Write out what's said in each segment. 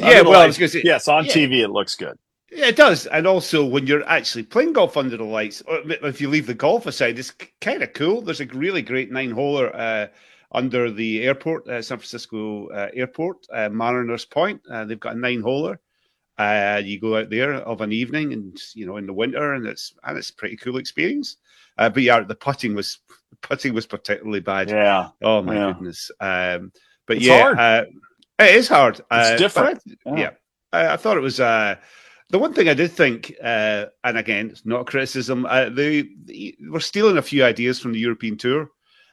Yeah, well, I was going to say, yes, on yeah, TV it looks good. yeah, it does. And also, when you're actually playing golf under the lights, or if you leave the golf aside, it's kind of cool. There's a really great nine-holer under the airport, San Francisco airport, Mariners Point. They've got a nine-holer. You go out there of an evening, and in the winter, and it's a pretty cool experience. But yeah, the putting was particularly bad. Yeah. Oh my Yeah. goodness. But It's hard. it is hard. It's different. I thought it was. The one thing I did think, and again, it's not a criticism, they were stealing a few ideas from the European Tour.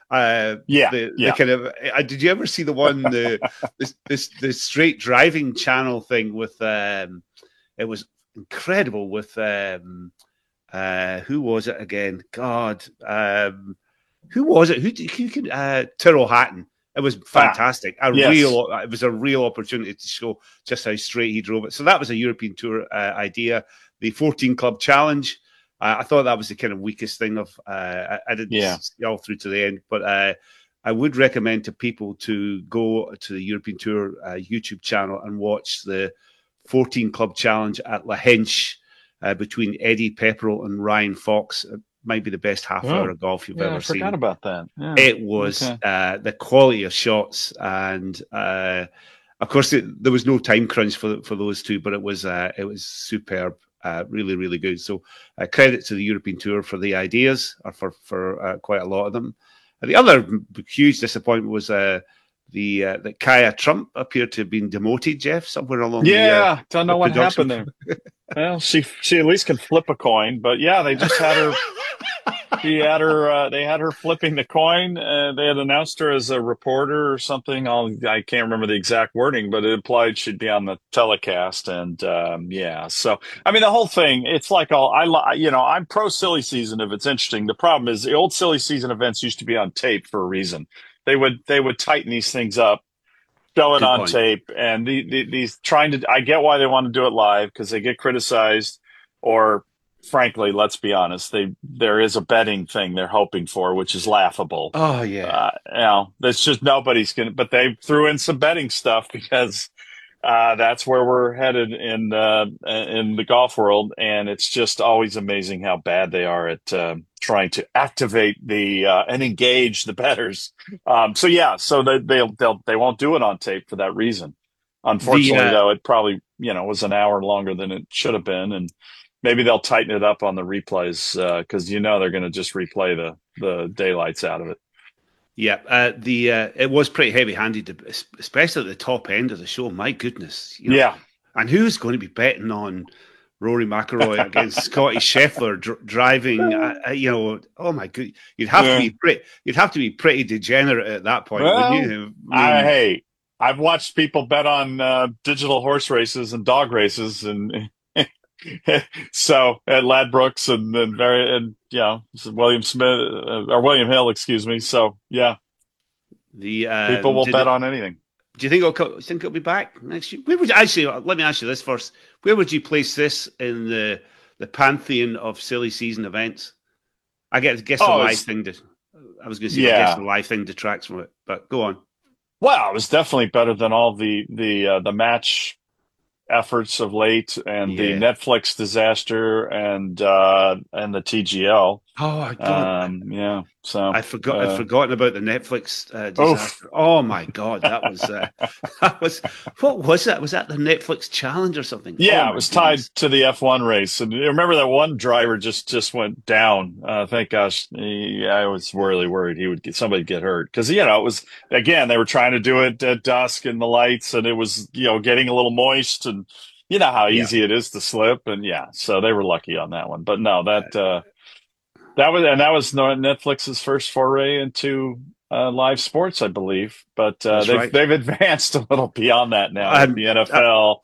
The kind of did you ever see the one the straight driving channel thing with it was incredible with who was it again? God, who was it? Who could Tyrrell Hatton? It was fantastic. It was a real opportunity to show just how straight he drove it. So that was a European Tour idea. The 14 Club Challenge. I thought that was the kind of weakest thing of. I didn't see all through to the end, but I would recommend to people to go to the European Tour YouTube channel and watch the 14 Club Challenge at La Henche between Eddie Pepperell and Ryan Fox. It might be the best half hour of golf you've ever seen. I forgot about that. Yeah. It was the quality of shots, and of course there was no time crunch for those two, but it was superb. Really, really good. So credit to the European Tour for the ideas, or for quite a lot of them. And the other huge disappointment was that Kaya Trump appeared to have been demoted, Jeff, somewhere along don't know what happened there. Well, she at least can flip a coin, but they just had her. They had her flipping the coin. They had announced her as a reporter or something. I can't remember the exact wording, but it implied she'd be on the telecast. And so I mean, the whole thing. It's like I'm pro silly season if it's interesting. The problem is the old silly season events used to be on tape for a reason. They would tighten these things up, show it on tape, and these trying to. I get why they want to do it live because they get criticized, or frankly, let's be honest, there is a betting thing they're hoping for, which is laughable. Oh yeah, that's just nobody's gonna. But they threw in some betting stuff because that's where we're headed in the golf world, and it's just always amazing how bad they are at trying to activate and engage the bettors. So they won't do it on tape for that reason. Unfortunately, though, it probably was an hour longer than it should have been, and maybe they'll tighten it up on the replays because they're going to just replay the daylights out of it. Yeah, it was pretty heavy-handed, especially at the top end of the show. My goodness, and who's going to be betting on Rory McIlroy against Scotty Scheffler driving? Oh my god, you'd have to be pretty degenerate at that point, wouldn't you? Hey, I've watched people bet on digital horse races and dog races and. So at Ladbrokes and William Smith or William Hill, excuse me. So people will bet on anything. Do you think it'll be back next year? Let me ask you this first. Where would you place this in the pantheon of silly season events? I guess the live thing. I was going to say, I guess the live thing detracts from it, but go on. Well, it was definitely better than all the match efforts of late and the Netflix disaster and the TGL. Oh my god! So I'd forgotten about the Netflix disaster. Oh my god, that was what was that? Was that the Netflix challenge or something? Yeah, it was tied to the F1 race, and remember that one driver just went down. Thank gosh, I was really worried somebody get hurt because it was again they were trying to do it at dusk in the lights, and it was getting a little moist, and you know how easy it is to slip, and so they were lucky on that one. But no, that was Netflix's first foray into live sports, I believe. But they've advanced a little beyond that now with the NFL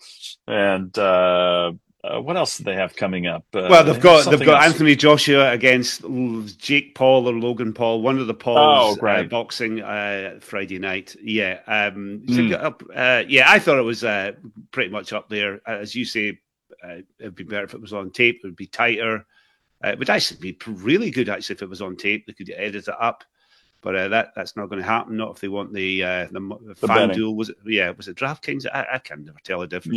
and what else do they have coming up? Well, they've got Anthony Joshua against Jake Paul or Logan Paul, one of the Pauls boxing Friday night. I thought it was pretty much up there. As you say, it'd be better if it was on tape. It would be tighter. It would actually be really good, if it was on tape. They could edit it up, but that's not going to happen. Not if they want the FanDuel. Was it DraftKings? I can never tell the difference.